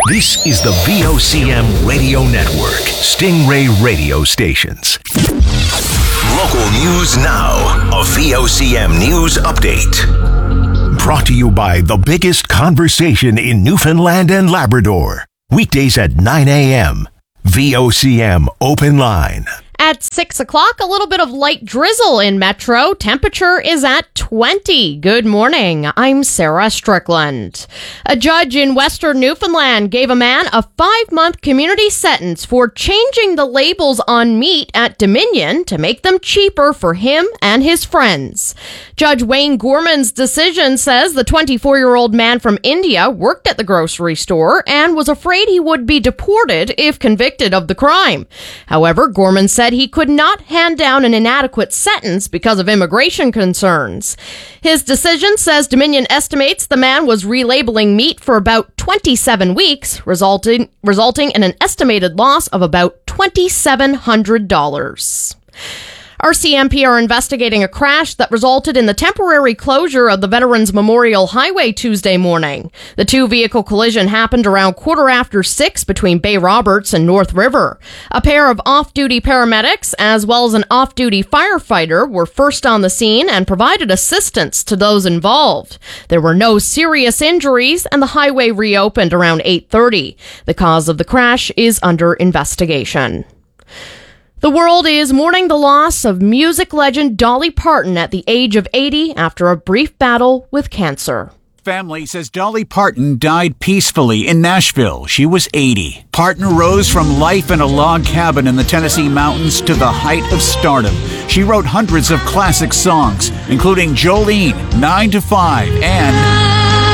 This is the VOCM Radio Network, Stingray Radio Stations. Local news now, a VOCM news update. Brought to you by the biggest conversation in Newfoundland and Labrador. Weekdays at 9 a.m. VOCM Open Line. At 6 o'clock, a little bit of light drizzle in Metro. Temperature is at 20. Good morning. I'm Sarah Strickland. A judge in Western Newfoundland gave a man a 5-month community sentence for changing the labels on meat at Dominion to make them cheaper for him and his friends. Judge Wayne Gorman's decision says the 24-year-old man from India worked at the grocery store and was afraid he would be deported if convicted of the crime. However, Gorman said he could not hand down an inadequate sentence because of immigration concerns. His decision says Dominion estimates the man was relabeling meat for about 27 weeks, resulting in an estimated loss of about $2,700. RCMP are investigating a crash that resulted in the temporary closure of the Veterans Memorial Highway Tuesday morning. The two-vehicle collision happened around 6:15 between Bay Roberts and North River. A pair of off-duty paramedics, as well as an off-duty firefighter, were first on the scene and provided assistance to those involved. There were no serious injuries, and the highway reopened around 8:30. The cause of the crash is under investigation. The world is mourning the loss of music legend Dolly Parton at the age of 80 after a brief battle with cancer. Family says Dolly Parton died peacefully in Nashville. She was 80. Parton rose from life in a log cabin in the Tennessee mountains to the height of stardom. She wrote hundreds of classic songs, including Jolene, 9 to 5, and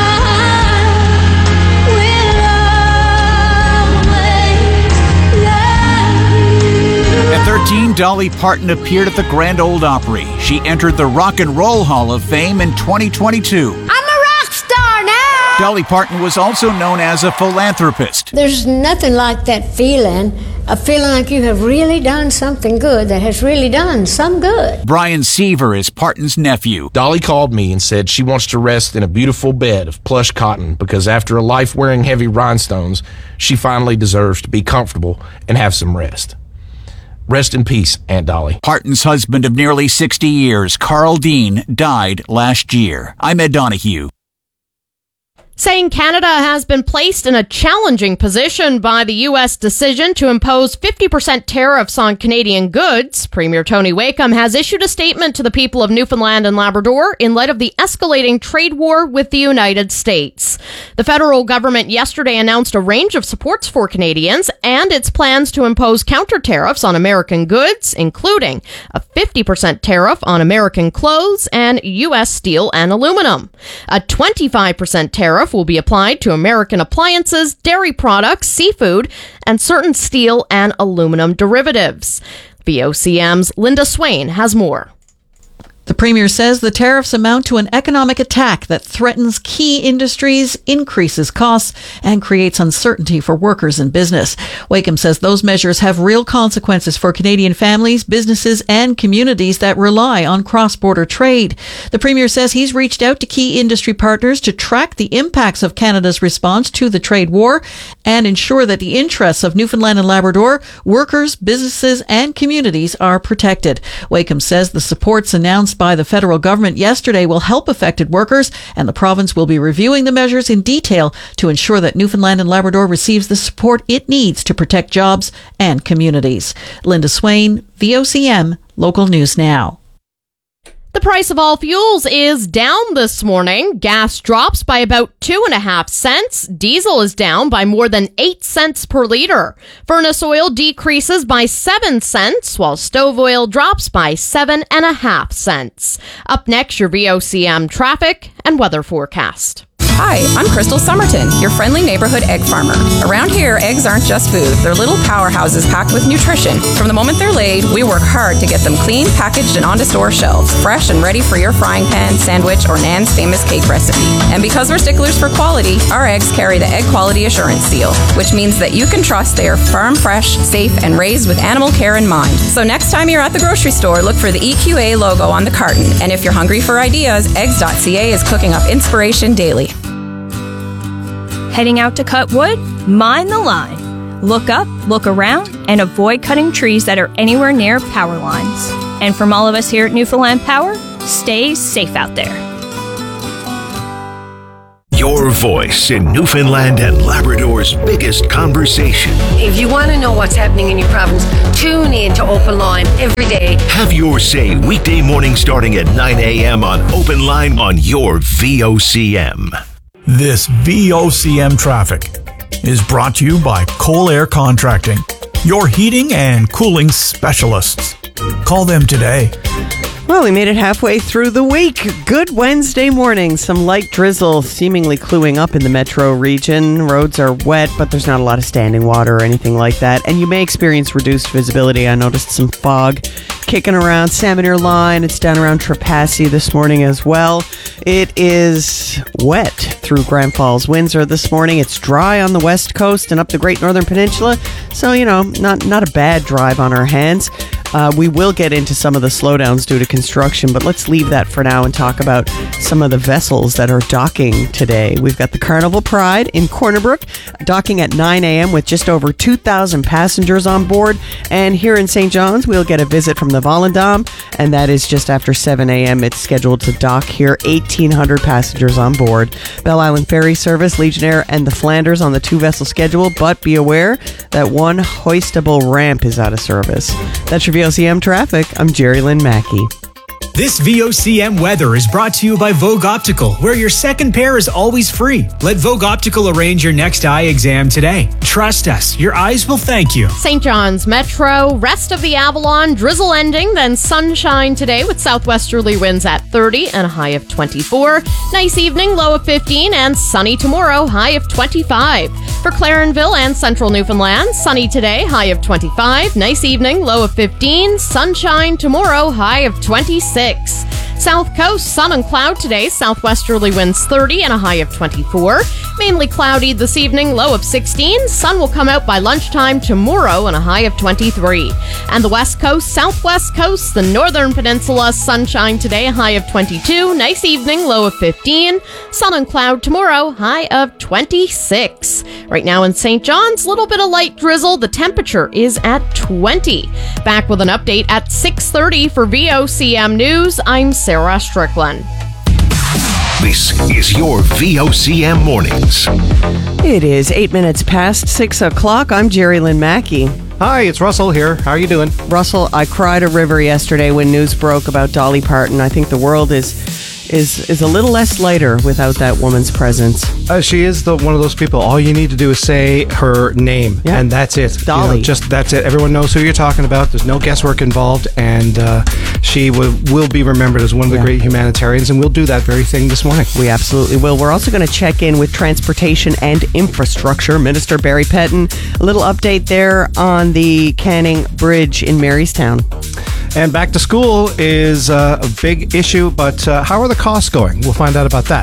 at 13, Dolly Parton appeared at the Grand Ole Opry. She entered the Rock and Roll Hall of Fame in 2022. I'm a rock star now! Dolly Parton was also known as a philanthropist. There's nothing like that feeling, a feeling like you have really done something good, that has really done some good. Brian Seaver is Parton's nephew. Dolly called me and said she wants to rest in a beautiful bed of plush cotton because after a life wearing heavy rhinestones, she finally deserves to be comfortable and have some rest. Rest in peace, Aunt Dolly. Parton's husband of nearly 60 years, Carl Dean, died last year. I'm Ed Donahue. Saying Canada has been placed in a challenging position by the U.S. decision to impose 50% tariffs on Canadian goods, Premier Tony Wakeham has issued a statement to the people of Newfoundland and Labrador in light of the escalating trade war with the United States. The federal government yesterday announced a range of supports for Canadians and its plans to impose counter tariffs on American goods, including a 50% tariff on American clothes and U.S. steel and aluminum. A 25% tariff will be applied to American appliances, dairy products, seafood, and certain steel and aluminum derivatives. VOCM's Linda Swain has more. The Premier says the tariffs amount to an economic attack that threatens key industries, increases costs, and creates uncertainty for workers and business. Wakeham says those measures have real consequences for Canadian families, businesses, and communities that rely on cross-border trade. The Premier says he's reached out to key industry partners to track the impacts of Canada's response to the trade war and ensure that the interests of Newfoundland and Labrador, workers, businesses, and communities are protected. Wakeham says the supports announced by the federal government yesterday will help affected workers, and the province will be reviewing the measures in detail to ensure that Newfoundland and Labrador receives the support it needs to protect jobs and communities. Linda Swain, VOCM, Local News Now. The price of all fuels is down this morning. Gas drops by about 2.5 cents. Diesel is down by more than 8 cents per liter. Furnace oil decreases by 7 cents, while stove oil drops by 7.5 cents. Up next, your VOCM traffic and weather forecast. Hi, I'm Crystal Somerton, your friendly neighborhood egg farmer. Around here, eggs aren't just food. They're little powerhouses packed with nutrition. From the moment they're laid, we work hard to get them clean, packaged, and onto store shelves, fresh and ready for your frying pan, sandwich, or Nan's famous cake recipe. And because we're sticklers for quality, our eggs carry the Egg Quality Assurance Seal, which means that you can trust they are farm fresh, safe, and raised with animal care in mind. So next time you're at the grocery store, look for the EQA logo on the carton. And if you're hungry for ideas, eggs.ca is cooking up inspiration daily. Heading out to cut wood? Mind the line. Look up, look around, and avoid cutting trees that are anywhere near power lines. And from all of us here at Newfoundland Power, stay safe out there. Your voice in Newfoundland and Labrador's biggest conversation. If you want to know what's happening in your province, tune in to Open Line every day. Have your say weekday morning starting at 9 a.m. on Open Line on your VOCM. This VOCM traffic is brought to you by Coal Air Contracting, your heating and cooling specialists. Call them today. Well, we made it halfway through the week. Good Wednesday morning. Some light drizzle seemingly cluing up in the metro region. Roads are wet, but there's not a lot of standing water or anything like that. And you may experience reduced visibility. I noticed some fog kicking around Salmon Ear Line. It's down around Trepassey this morning as well. It is wet through Grand Falls, Windsor this morning. It's dry on the west coast and up the Great Northern Peninsula. So, not a bad drive on our hands. We will get into some of the slowdowns due to construction, but let's leave that for now and talk about some of the vessels that are docking today. We've got the Carnival Pride in Corner Brook docking at 9 a.m. with just over 2,000 passengers on board. And here in St. John's, we'll get a visit from the Volendam, and that is just after 7 a.m. It's scheduled to dock here, 1,800 passengers on board. Bell Island Ferry Service, Legionnaire, and the Flanders on the two-vessel schedule, but be aware that one hoistable ramp is out of service. That's your VOCM traffic. I'm Jerry Lynn Mackey. This VOCM weather is brought to you by Vogue Optical, where your second pair is always free. Let Vogue Optical arrange your next eye exam today. Trust us, your eyes will thank you. St. John's Metro, rest of the Avalon, drizzle ending, then sunshine today with southwesterly winds at 30 and a high of 24. Nice evening, low of 15, and sunny tomorrow, high of 25. For Clarenville and central Newfoundland, sunny today, high of 25. Nice evening, low of 15. Sunshine tomorrow, high of 26. South Coast, sun and cloud today, southwesterly winds 30 and a high of 24. Mainly cloudy this evening, low of 16. Sun will come out by lunchtime tomorrow and a high of 23. And the West Coast, Southwest Coast, the Northern Peninsula, sunshine today, a high of 22. Nice evening, low of 15. Sun and cloud tomorrow, high of 26. Right now in St. John's, little bit of light drizzle. The temperature is at 20. Back with an update at 6:30 for VOCM News. I'm Sarah Strickland. This is your VOCM Mornings. It is 8 minutes past 6 o'clock. I'm Jerry Lynn Mackey. Hi, it's Russell here. How are you doing? Russell, I cried a river yesterday when news broke about Dolly Parton. I think the world is a little less lighter without that woman's presence. She is one of those people. All you need to do is say her name, and that's it. Dolly. That's it. Everyone knows who you're talking about. There's no guesswork involved, and she will be remembered as one of the great humanitarians, and we'll do that very thing this morning. We absolutely will. We're also going to check in with Transportation and Infrastructure Minister Barry Petton. A little update there on the Canning Bridge in Marystown. And back to school is a big issue, but how are the costs going? We'll find out about that.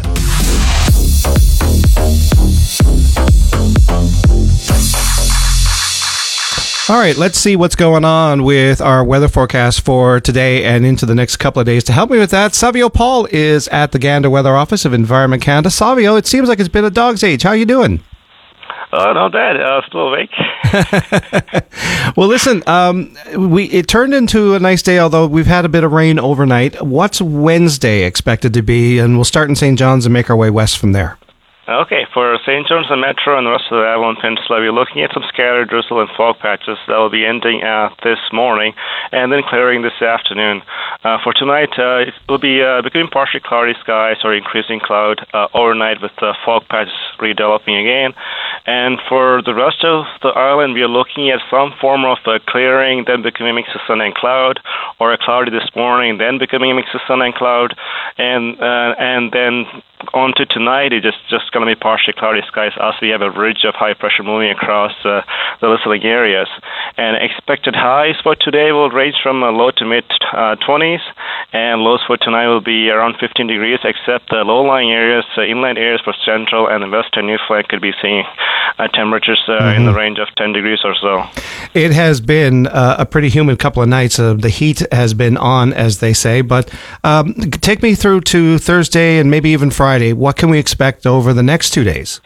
All right, let's see what's going on with our weather forecast for today and into the next couple of days. To help me with that, Savio Paul is at the Gander Weather Office of Environment Canada. Savio, it seems like it's been a dog's age. How are you doing? Not bad. Still awake. Well, listen, it turned into a nice day, although we've had a bit of rain overnight. What's Wednesday expected to be? And we'll start in St. John's and make our way west from there. Okay, for St. John's and Metro and the rest of the Avalon Peninsula, we're looking at some scattered drizzle and fog patches that will be ending this morning and then clearing this afternoon. For tonight, it will be becoming partially cloudy skies or increasing cloud overnight with fog patches redeveloping again. And for the rest of the island, we are looking at some form of clearing, then becoming a mix of sun and cloud, or a cloudy this morning, then becoming a mix of sun and cloud, and then on to tonight, it's just going to be partially cloudy skies as we have a ridge of high pressure moving across the listening areas. And expected highs for today will range from low to mid 20s, and lows for tonight will be around 15 degrees, except the low-lying areas, inland areas for central and the western Newfoundland could be seeing temperatures in the range of 10 degrees or so. It has been a pretty humid couple of nights. The heat has been on, as they say, but take me through to Thursday and maybe even Friday. What can we expect over the next 2 days?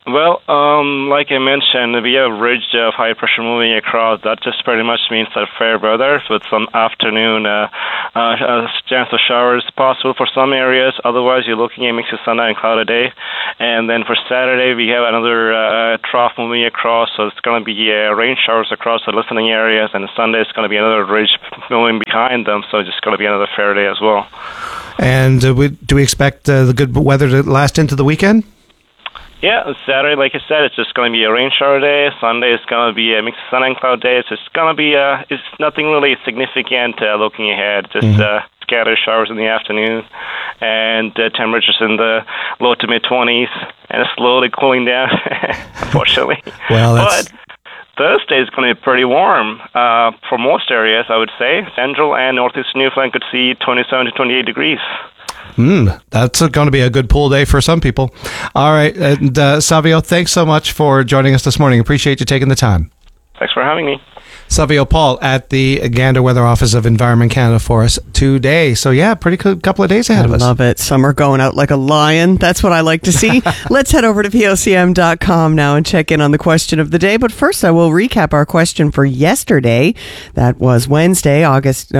Well, like I mentioned, we have a ridge of high pressure moving across. That just pretty much means that fair weather with some afternoon chance of showers possible for some areas. Otherwise, you're looking at mix of sun and cloud a day. And then for Saturday, we have another trough moving across, so it's going to be rain showers across the listening areas. And Sunday, it's going to be another ridge moving behind them, so it's just going to be another fair day as well. And do we expect the good weather to last into the weekend? Yeah, Saturday, like I said, it's just going to be a rain shower day. Sunday is going to be a mixed sun and cloud day. So it's going to be, it's nothing really significant looking ahead. Just scattered showers in the afternoon, and temperatures in the low to mid 20s, and it's slowly cooling down, unfortunately. But Thursday is going to be pretty warm for most areas, I would say. Central and northeast Newfoundland could see 27 to 28 degrees. That's going to be a good pool day for some people. All right. And Savio, thanks so much for joining us this morning. Appreciate you taking the time. Thanks for having me. Savio Paul at the Gander Weather Office of Environment Canada for us today. So, yeah, pretty good couple of days ahead of us. I love it. Summer going out like a lion. That's what I like to see. Let's head over to VOCM.com now and check in on the question of the day. But first, I will recap our question for yesterday. That was Tuesday, August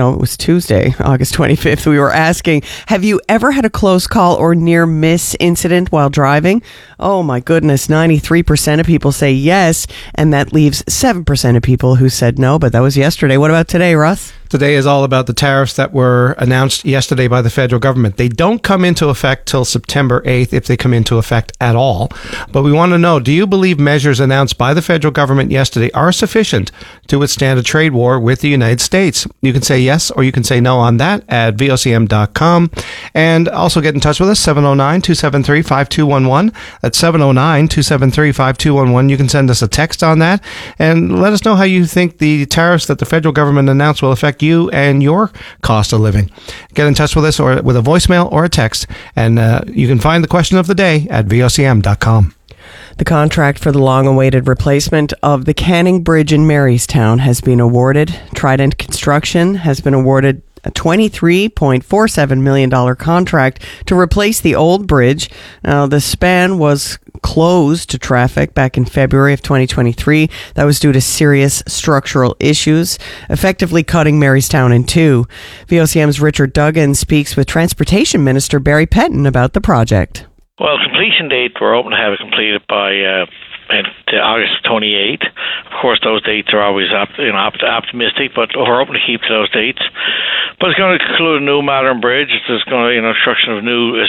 25th. We were asking, have you ever had a close call or near miss incident while driving? Oh, my goodness. 93% of people say yes, and that leaves 7% of people who said no, but that was yesterday. What about today, Russ? Today is all about the tariffs that were announced yesterday by the federal government. They don't come into effect till September 8th, if they come into effect at all. But we want to know, do you believe measures announced by the federal government yesterday are sufficient to withstand a trade war with the United States? You can say yes or you can say no on that at VOCM.com. And also get in touch with us, 709-273-5211. That's 709-273-5211. You can send us a text on that and let us know how you think the tariffs that the federal government announced will affect you and your cost of living. Get in touch with us or with a voicemail or a text, and you can find the question of the day at VOCM.com. The contract for the long-awaited replacement of the Canning Bridge in Marystown has been awarded. Trident Construction has been awarded a $23.47 million contract to replace the old bridge. Now, the span was closed to traffic back in February of 2023. That was due to serious structural issues, effectively cutting Marystown in two. VOCM's Richard Duggan speaks with Transportation Minister Barry Pettin about the project. Well, completion date, we're hoping to have it completed by August 28th. Of course, those dates are always optimistic, but we're hoping to keep to those dates. But it's going to include a new modern bridge. It's going to, construction of new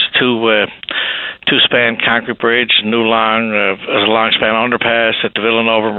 two-span concrete bridge, a long-span underpass at the Villanova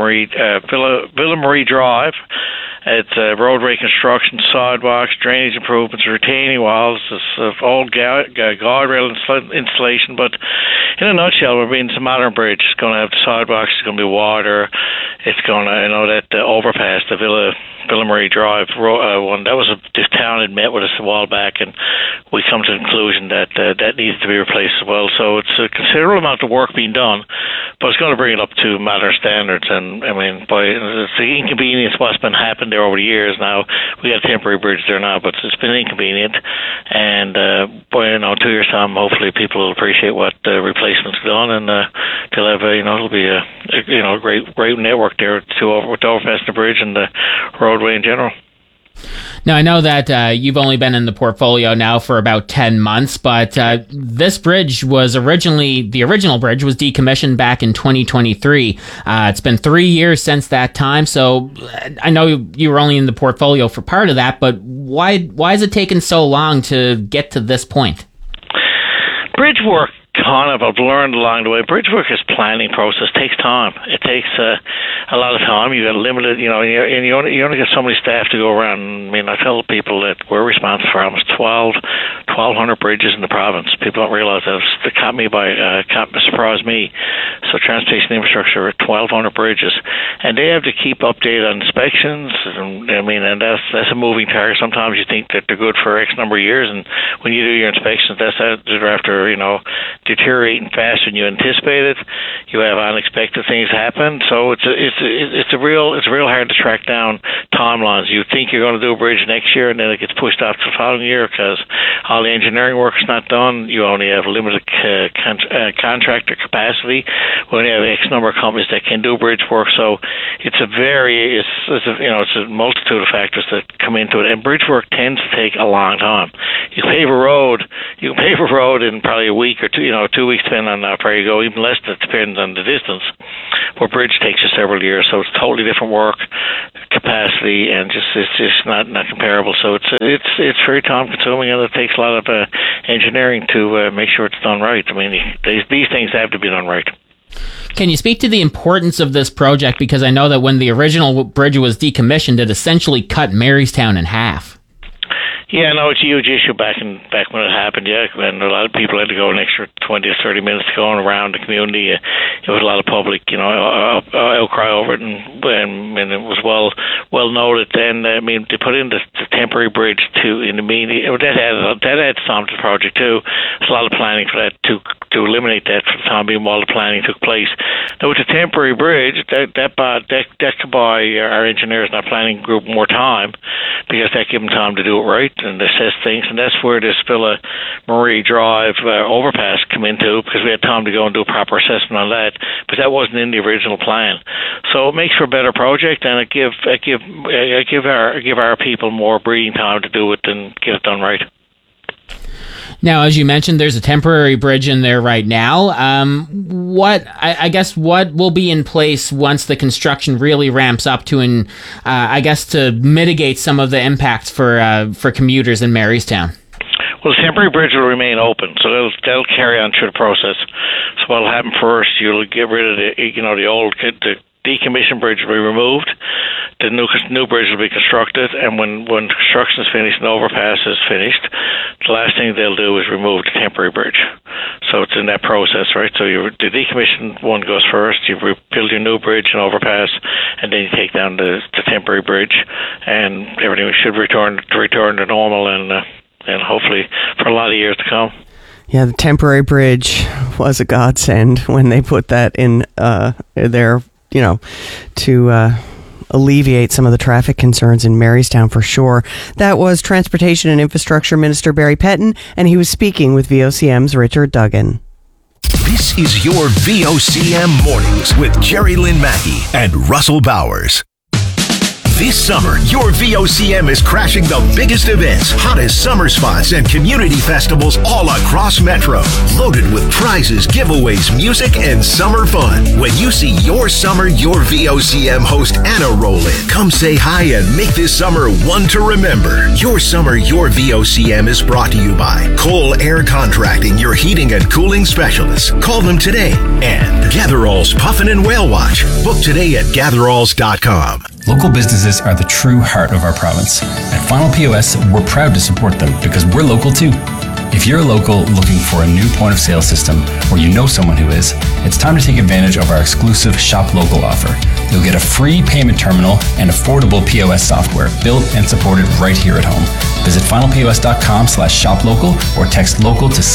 Marie Drive. It's roadway construction, sidewalks, drainage improvements, retaining walls, old guardrail installation. But in a nutshell, we're being a modern bridge. It's going to have the sidewalks. It's going to be water. It's going to, that overpass, the Villa Marie Drive one. That was the town had met with us a while back, and we come to the conclusion that that needs to be replaced as well. So it's a considerable amount of work being done, but it's going to bring it up to modern standards. And it's the inconvenience what's been happened there over the years. Now we got a temporary bridge there now, but it's been inconvenient. And 2 years time, hopefully people will appreciate what the replacement's done, and they'll have it'll be a great network there with the overpass and the bridge and the roadway in general. Now, I know that you've only been in the portfolio now for about 10 months, but this bridge was the original bridge was decommissioned back in 2023. It's been 3 years since that time, so I know you were only in the portfolio for part of that, but why has it taken so long to get to this point? Bridge work, I've learned along the way, bridge work is planning process. Takes time. It takes a lot of time. You got limited, and you only get so many staff to go around. I mean, I tell people that we're responsible for almost 1,200 bridges in the province. People don't realize that. It surprised me. So transportation infrastructure, 1,200 bridges, and they have to keep updated on inspections. And that's a moving target. Sometimes you think that they're good for X number of years, and when you do your inspections, that's after deteriorating faster than you anticipated. You have unexpected things happen, so it's real hard to track down timelines. You think you're going to do a bridge next year, and then it gets pushed out to the following year because all the engineering work is not done. You only have limited contractor capacity. We only have X number of companies that can do bridge work, so it's a multitude of factors that come into it. And bridge work tends to take a long time. You can pave a road in probably a week or 2 weeks, depending on how far you go. Even less, that depends on the distance. Where bridge takes you several years, so it's totally different work, capacity, and it's just not comparable. So it's very time consuming, and it takes a lot of engineering to make sure it's done right. I mean, these things have to be done right. Can you speak to the importance of this project? Because I know that when the original bridge was decommissioned, it essentially cut Marystown in half. Yeah, no, it's a huge issue back when it happened, yeah, and a lot of people had to go an extra 20 or 30 minutes going around the community. There was a lot of public, outcry over it, and it was well noted. And I mean, they put in the temporary bridge in the media. That had some to the project too. There's a lot of planning for that to eliminate that for the time being while the planning took place. Now with the temporary bridge, that could buy our engineers and our planning group more time, because that gives them time to do it right and assess things, and that's where this Villa Marie Drive overpass come into, because we had time to go and do a proper assessment on that, but that wasn't in the original plan. So it makes for a better project, and it give our people more breathing time to do it and get it done right. Now, as you mentioned, there's a temporary bridge in there right now. What will be in place once the construction really ramps up to mitigate some of the impacts for commuters in Marystown? Well, the temporary bridge will remain open, so that'll carry on through the process. So what'll happen first, you'll get rid of the decommissioned bridge will be removed. The new bridge will be constructed, and when construction is finished and the overpass is finished, the last thing they'll do is remove the temporary bridge. So it's in that process, right? So the decommissioned one goes first, you build your new bridge and overpass, and then you take down the temporary bridge, and everything should return to normal, and hopefully for a lot of years to come. Yeah, the temporary bridge was a godsend when they put that in there, to alleviate some of the traffic concerns in Marystown for sure. That was Transportation and Infrastructure Minister Barry Pettin, and he was speaking with VOCM's Richard Duggan. This is your VOCM Mornings with Jerry Lynn Mackey and Russell Bowers. This summer, your VOCM is crashing the biggest events, hottest summer spots, and community festivals all across Metro. Loaded with prizes, giveaways, music, and summer fun. When you see your summer, your VOCM host Anna roll in, come say hi and make this summer one to remember. Your summer, your VOCM is brought to you by Cole Air Contracting, your heating and cooling specialists. Call them today. And Gatherall's Puffin and Whale Watch. Book today at gatheralls.com. Local businesses are the true heart of our province. At Final POS, we're proud to support them because we're local too. If you're a local looking for a new point of sale system, or you know someone who is, it's time to take advantage of our exclusive Shop Local offer. You'll get a free payment terminal and affordable POS software built and supported right here at home. Visit finalpos.com/shoplocal or text local to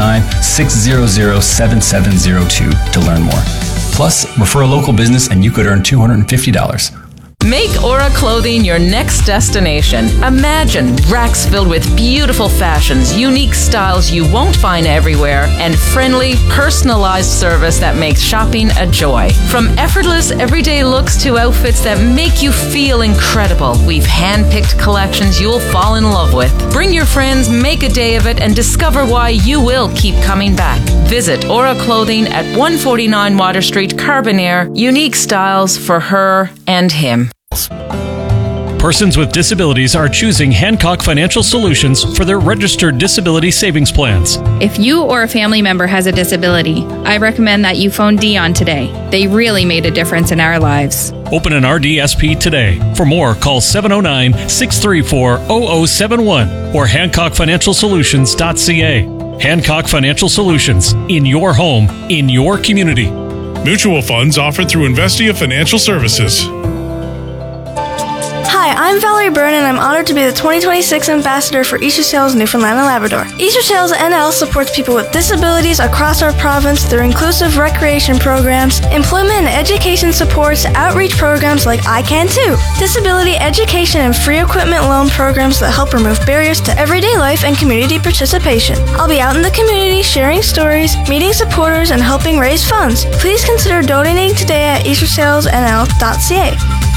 709-600-7702 to learn more. Plus, refer a local business and you could earn $250. Make Aura Clothing your next destination. Imagine racks filled with beautiful fashions, unique styles you won't find everywhere, and friendly, personalized service that makes shopping a joy. From effortless, everyday looks to outfits that make you feel incredible, we've hand-picked collections you'll fall in love with. Bring your friends, make a day of it, and discover why you will keep coming back. Visit Aura Clothing at 149 Water Street, Carbonaire. Unique styles for her and him. Persons with disabilities are choosing Hancock Financial Solutions for their registered disability savings plans. If you or a family member has a disability, I recommend that you phone Dion today. They really made a difference in our lives. Open an RDSP today. For more, call 709-634-0071 or HancockFinancialSolutions.ca. Hancock Financial Solutions, in your home, in your community. Mutual funds offered through Investia Financial Services. Hi, I'm Valerie Byrne, and I'm honored to be the 2026 Ambassador for Easter Sails Newfoundland and Labrador. Easter Sails NL supports people with disabilities across our province through inclusive recreation programs, employment and education supports, outreach programs like I Can Too, disability education and free equipment loan programs that help remove barriers to everyday life and community participation. I'll be out in the community sharing stories, meeting supporters, and helping raise funds. Please consider donating today at eastersailsnl.ca.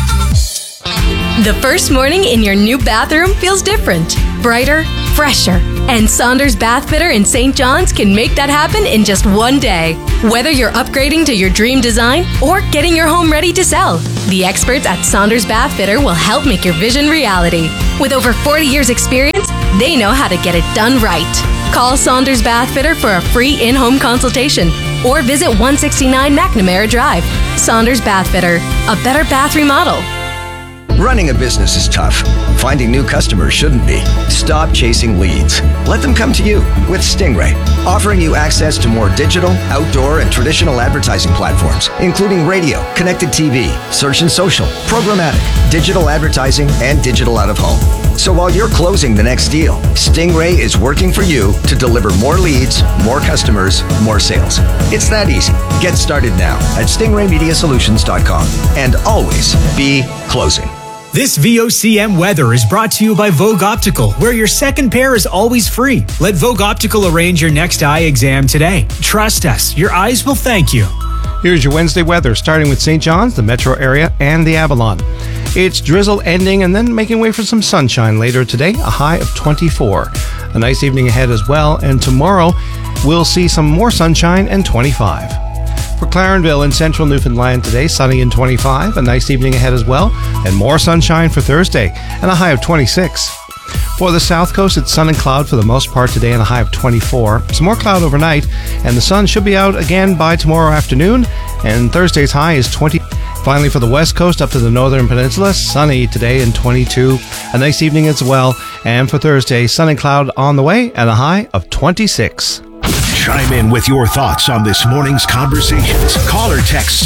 The first morning in your new bathroom feels different, brighter, fresher. And Saunders Bath Fitter in St. John's can make that happen in just one day. Whether you're upgrading to your dream design or getting your home ready to sell, the experts at Saunders Bath Fitter will help make your vision reality. With over 40 years experience, they know how to get it done right. Call Saunders Bath Fitter for a free in-home consultation or visit 169 McNamara Drive. Saunders Bath Fitter, a better bath remodel. Running a business is tough. Finding new customers shouldn't be. Stop chasing leads. Let them come to you with Stingray, offering you access to more digital, outdoor, and traditional advertising platforms, including radio, connected TV, search and social, programmatic, digital advertising, and digital out of home. So while you're closing the next deal, Stingray is working for you to deliver more leads, more customers, more sales. It's that easy. Get started now at stingraymediasolutions.com and always be closing. This VOCM weather is brought to you by Vogue Optical, where your second pair is always free. Let Vogue Optical arrange your next eye exam today. Trust us, your eyes will thank you. Here's your Wednesday weather, starting with St. John's, the metro area, and the Avalon. It's drizzle ending and then making way for some sunshine later today, a high of 24. A nice evening ahead as well, and tomorrow we'll see some more sunshine and 25. For Clarenville in central Newfoundland today, sunny and 25, a nice evening ahead as well, and more sunshine for Thursday, and a high of 26. For the south coast, it's sun and cloud for the most part today and a high of 24. Some more cloud overnight, and the sun should be out again by tomorrow afternoon, and Thursday's high is 20. Finally, for the west coast up to the northern peninsula, sunny today and 22. A nice evening as well, and for Thursday, sun and cloud on the way and a high of 26. Chime in with your thoughts on this morning's conversations. Call or text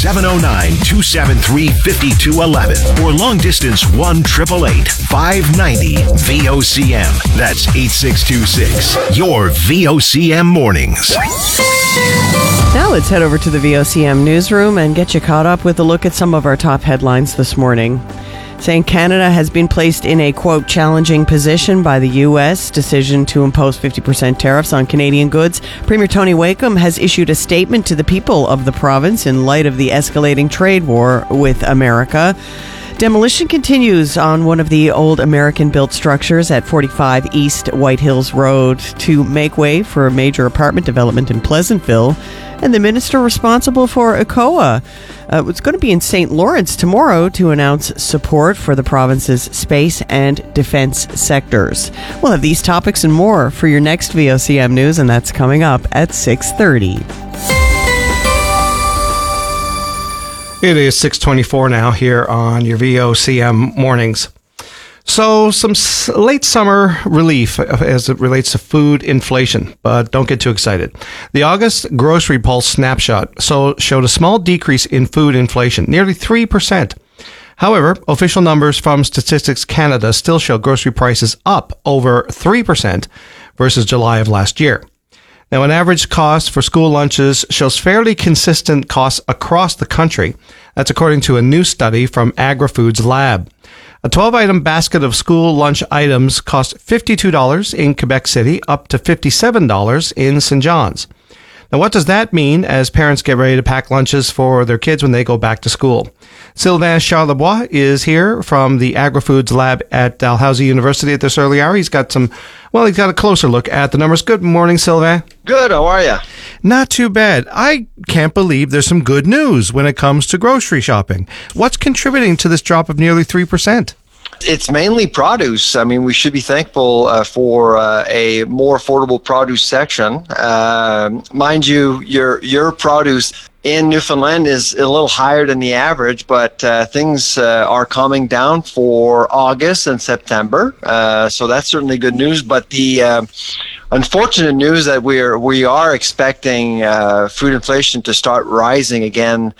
709-273-5211 or long distance 1-888-590-VOCM. That's 8626. Your VOCM mornings. Now let's head over to the VOCM newsroom and get you caught up with a look at some of our top headlines this morning. Saying Canada has been placed in a, quote, challenging position by the U.S. decision to impose 50% tariffs on Canadian goods. Premier Tony Wakeham has issued a statement to the people of the province in light of the escalating trade war with America. Demolition continues on one of the old American-built structures at 45 East White Hills Road to make way for a major apartment development in Pleasantville. And the minister responsible for ECOA was going to be in St. Lawrence tomorrow to announce support for the province's space and defense sectors. We'll have these topics and more for your next VOCM news, and that's coming up at 6:30. It is 6:24 now here on your VOCM mornings. So some late summer relief as it relates to food inflation, but don't get too excited. The August Grocery Pulse snapshot showed a small decrease in food inflation, nearly 3%. However, official numbers from Statistics Canada still show grocery prices up over 3% versus July of last year. Now, an average cost for school lunches shows fairly consistent costs across the country. That's according to a new study from AgriFoods Lab. A 12-item basket of school lunch items cost $52 in Quebec City, up to $57 in St. John's. Now, what does that mean as parents get ready to pack lunches for their kids when they go back to school? Sylvain Charlebois is here from the AgriFoods Lab at Dalhousie University at this early hour. He's got a closer look at the numbers. Good morning, Sylvain. Good, how are you? Not too bad. I can't believe there's some good news when it comes to grocery shopping. What's contributing to this drop of nearly 3%? It's mainly produce. I mean, we should be thankful for a more affordable produce section. Mind you, your produce in Newfoundland is a little higher than the average, but things are calming down for August and September. So that's certainly good news. But the unfortunate news that we are expecting food inflation to start rising again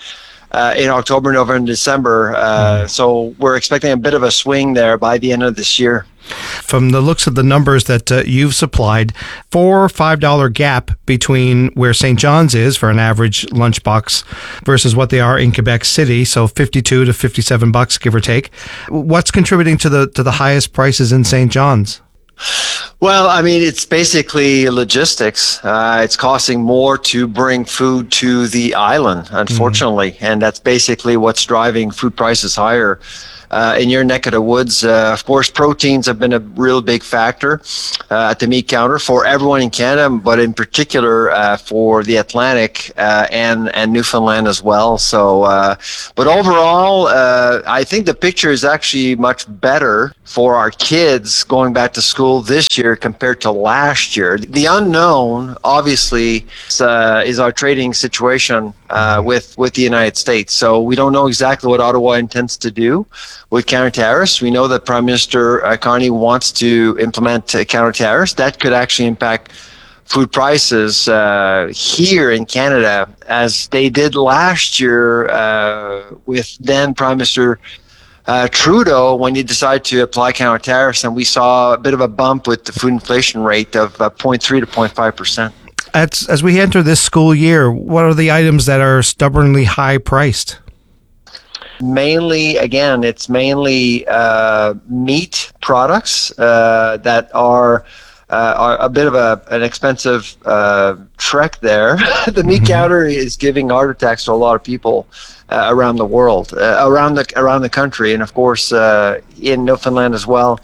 in October, November, and December. So we're expecting a bit of a swing there by the end of this year. From the looks of the numbers that you've supplied, $4 or $5 gap between where St. John's is for an average lunchbox versus what they are in Quebec City, so $52 to $57, give or take. What's contributing to the highest prices in St. John's? Well, I mean, it's basically logistics. It's costing more to bring food to the island, unfortunately, and that's basically what's driving food prices higher. In your neck of the woods, of course, proteins have been a real big factor at the meat counter for everyone in Canada, but in particular for the Atlantic and Newfoundland as well. So, but overall, I think the picture is actually much better for our kids going back to school this year compared to last year. The unknown, obviously, is our trading situation with the United States. So we don't know exactly what Ottawa intends to do with counter-tariffs. We know that Prime Minister Carney wants to implement counter-tariffs. That could actually impact food prices here in Canada, as they did last year with then Prime Minister Trudeau when he decided to apply counter-tariffs, and we saw a bit of a bump with the food inflation rate of 0.3 to 0.5%. As we enter this school year, what are the items that are stubbornly high priced? Mainly, again, it's mainly meat products that are a bit of an expensive trek there. The meat counter is giving heart attacks to a lot of people around the world, around the country, and of course in Newfoundland as well.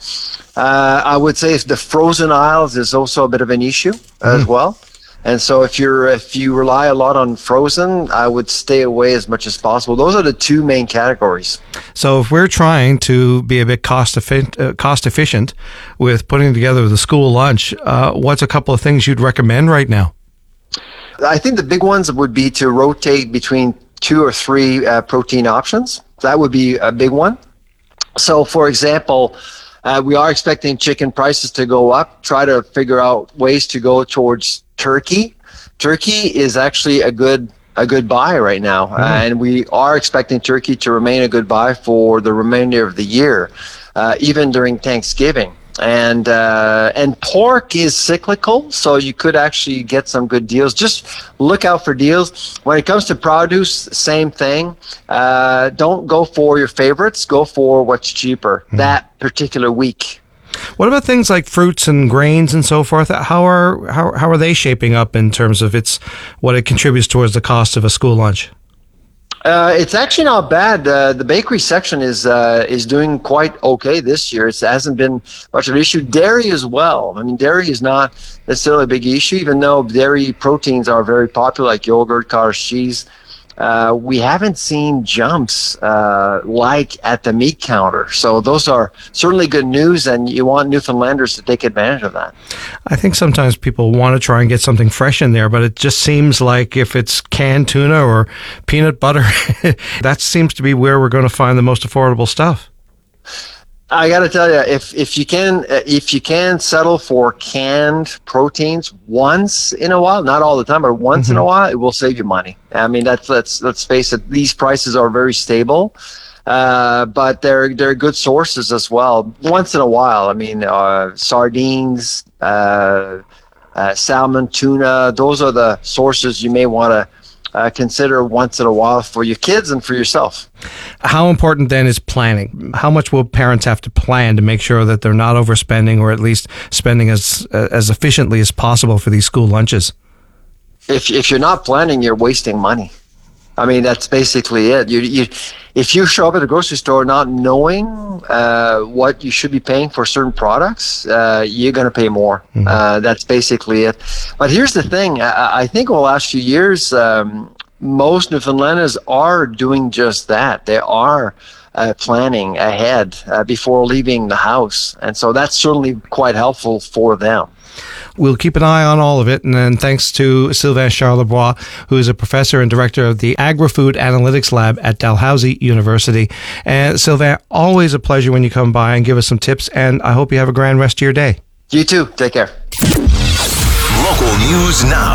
I would say the frozen aisles is also a bit of an issue as well. And so if you rely a lot on frozen, I would stay away as much as possible. Those are the two main categories. So if we're trying to be a bit cost efficient with putting together the school lunch, what's a couple of things you'd recommend right now? I think the big ones would be to rotate between 2 or 3 protein options. That would be a big one. So, for example, we are expecting chicken prices to go up. Try to figure out ways to go towards turkey. Turkey is actually a good buy right now, and we are expecting turkey to remain a good buy for the remainder of the year, even during Thanksgiving. And pork is cyclical, so you could actually get some good deals. Just look out for deals. When it comes to produce, same thing. Don't go for your favorites. Go for what's cheaper that particular week. What about things like fruits and grains and so forth? How are they shaping up in terms of what it contributes towards the cost of a school lunch? It's actually not bad. The bakery section is doing quite okay this year. It hasn't been much of an issue. Dairy as well. I mean, dairy is not necessarily a big issue, even though dairy proteins are very popular, like yogurt, cottage cheese. We haven't seen jumps like at the meat counter. So those are certainly good news, and you want Newfoundlanders to take advantage of that. I think sometimes people want to try and get something fresh in there, but it just seems like if it's canned tuna or peanut butter, that seems to be where we're going to find the most affordable stuff. I got to tell you, if you can settle for canned proteins once in a while, not all the time, but once in a while, it will save you money. I mean, let's face it, these prices are very stable, but they're good sources as well. Once in a while, I mean, sardines, salmon, tuna, those are the sources you may want to consider once in a while for your kids and for yourself. How important then is planning? How much will parents have to plan to make sure that they're not overspending, or at least spending as efficiently as possible for these school lunches? If you're not planning, you're wasting money. I mean, that's basically it. If you show up at a grocery store not knowing what you should be paying for certain products, you're going to pay more. That's basically it. But here's the thing. I think over the last few years, most Newfoundlanders are doing just that. They are planning ahead before leaving the house. And so that's certainly quite helpful for them. We'll keep an eye on all of it. And then thanks to Sylvain Charlebois, who is a professor and director of the Agri-Food Analytics Lab at Dalhousie University. And Sylvain, always a pleasure when you come by and give us some tips. And I hope you have a grand rest of your day. You too. Take care. Local news now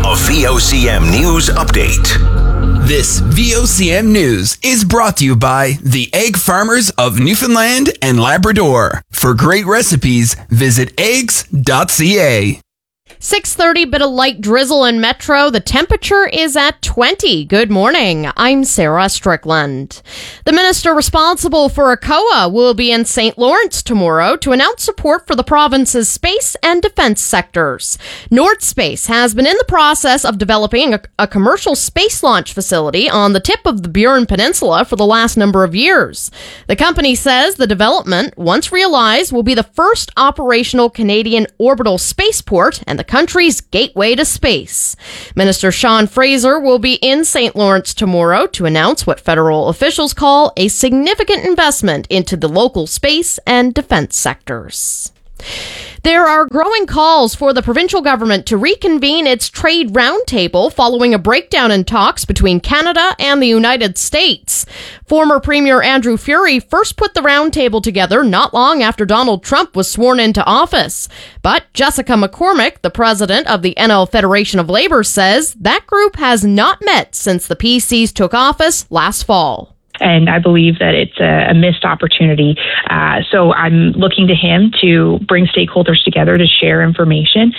a VOCM news update. This VOCM news is brought to you by the Egg Farmers of Newfoundland and Labrador. For great recipes, visit eggs.ca. 6:30, bit of light drizzle in Metro. The temperature is at 20. Good morning. I'm Sarah Strickland. The minister responsible for ACOA will be in St. Lawrence tomorrow to announce support for the province's space and defense sectors. Nord Space has been in the process of developing a commercial space launch facility on the tip of the Burin Peninsula for the last number of years. The company says the development, once realized, will be the first operational Canadian orbital spaceport and the country's gateway to space. Minister Sean Fraser will be in St. Lawrence tomorrow to announce what federal officials call a significant investment into the local space and defense sectors. There are growing calls for the provincial government to reconvene its trade roundtable following a breakdown in talks between Canada and the United States. Former Premier Andrew Furey first put the roundtable together not long after Donald Trump was sworn into office. But Jessica McCormick, the president of the NL Federation of Labor, says that group has not met since the PCs took office last fall. And I believe that it's a missed opportunity. So I'm looking to him to bring stakeholders together to share information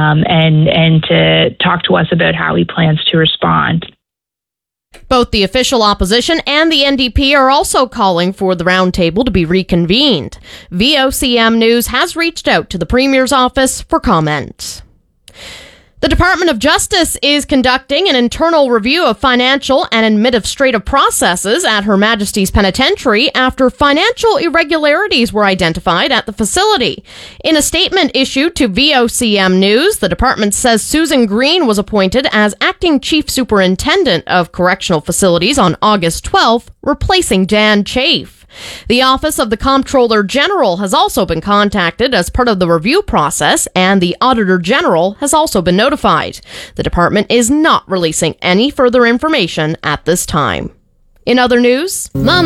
and to talk to us about how he plans to respond. Both the official opposition and the NDP are also calling for the roundtable to be reconvened. VOCM News has reached out to the Premier's office for comment. The Department of Justice is conducting an internal review of financial and administrative processes at Her Majesty's Penitentiary after financial irregularities were identified at the facility. In a statement issued to VOCM News, the department says Susan Green was appointed as acting chief superintendent of correctional facilities on August 12th, replacing Dan Chafe. The Office of the Comptroller General has also been contacted as part of the review process, and the Auditor General has also been notified. The department is not releasing any further information at this time. In other news,